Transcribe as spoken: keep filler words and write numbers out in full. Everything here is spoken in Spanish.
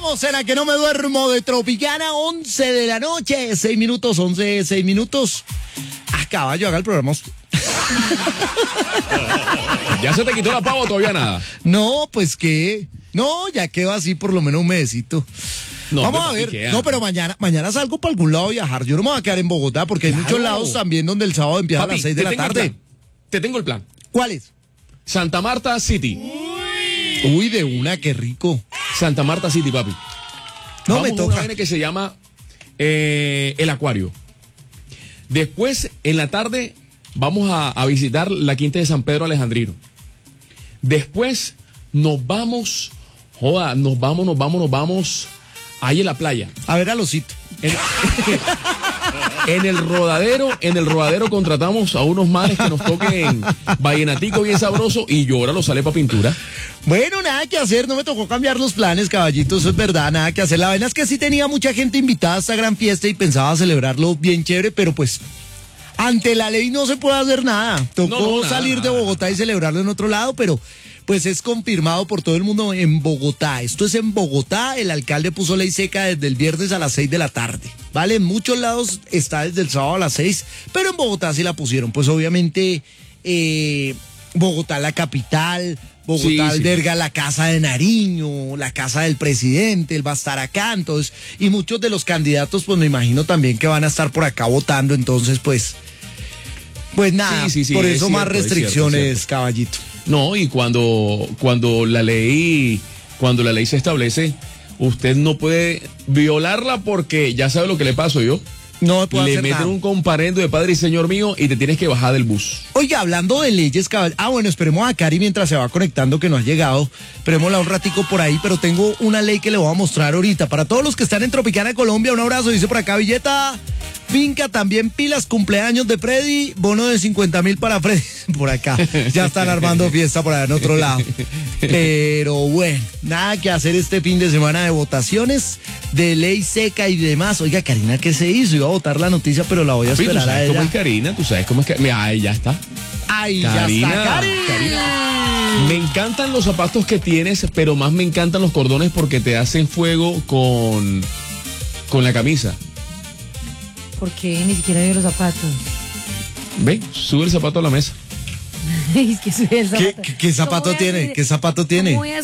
Estamos en la que no me duermo de Tropicana, once de la noche, seis minutos, once, seis minutos. Ah, caballo, haga el programa. ¿Ya se te quitó la pava o todavía nada? No, pues que, no, ya quedó así por lo menos un mesito. No, Vamos a ver, queda. no, pero mañana, mañana salgo para algún lado a viajar. Yo no me voy a quedar en Bogotá porque hay Claro. muchos lados también donde el sábado empieza Papi, a las seis de te la tengo el tarde. plan. Te tengo el plan. ¿Cuáles? Santa Marta City. Uy, de una, qué rico. Santa Marta City, papi. No Vamos me a una toca. vaina que se llama eh, el Acuario. Después, en la tarde, vamos a, a visitar la quinta de San Pedro Alejandrino. Después, nos vamos, joda, nos vamos, nos vamos, nos vamos ahí en la playa. A ver al osito. En, en el rodadero, en el rodadero contratamos a unos manes que nos toquen vallenatico bien sabroso y yo ahora lo sale para pintura. Bueno, nada que hacer, no me tocó cambiar los planes, caballito, eso es verdad, nada que hacer. La vaina es que sí tenía mucha gente invitada a esta gran fiesta y pensaba celebrarlo bien chévere, pero pues ante la ley no se puede hacer nada. Tocó No, no, nada, salir nada. de Bogotá y celebrarlo en otro lado, pero pues es confirmado por todo el mundo en Bogotá. Esto es en Bogotá, el alcalde puso ley seca desde el viernes a las seis de la tarde, ¿vale? En muchos lados está desde el sábado a las seis, pero en Bogotá sí la pusieron. Pues obviamente eh, Bogotá la capital, Bogotá Sí, sí. alberga la casa de Nariño, la casa del presidente, él va a estar acá, entonces, y muchos de los candidatos, pues me imagino también que van a estar por acá votando, entonces, pues, pues nada, Sí, sí, sí, por es eso cierto, más es cierto, restricciones, es cierto. caballito. No, y cuando, cuando la ley, cuando la ley se establece, usted no puede violarla porque ya sabe lo que le pasó yo. No me puedo Le hacer meten nada. un comparendo de padre y señor mío y te tienes que bajar del bus. Oiga, hablando de leyes, caball- ah, bueno, esperemos a Cari mientras se va conectando, que no ha llegado. Esperémosla un ratico por ahí, pero tengo una ley que le voy a mostrar ahorita. Para todos los que están en Tropicana, Colombia, un abrazo, dice por acá, Villeta. Finca también pilas, cumpleaños de Freddy, bono de cincuenta mil para Freddy. Por acá, ya están armando fiesta por allá en otro lado. Pero bueno, nada que hacer este fin de semana de votaciones, de ley seca y demás. Oiga, Karina, ¿qué se hizo? Iba a votar la noticia, pero la voy a Papi, ¿tú esperar a sabes cómo ella. es Karina? ¿Tú sabes cómo es que Mira, ahí ya está. Ay, Karina, ya está, Cari. Karina. Me encantan los zapatos que tienes, pero más me encantan los cordones porque te hacen fuego con, con la camisa. ¿Por qué? Ni siquiera veo los zapatos. Ven, sube el zapato a la mesa. Es que soy el ¿Qué, zapato. qué- qué zapato ¿Cómo voy a tiene? subir- ¿Qué zapato cómo tiene? voy a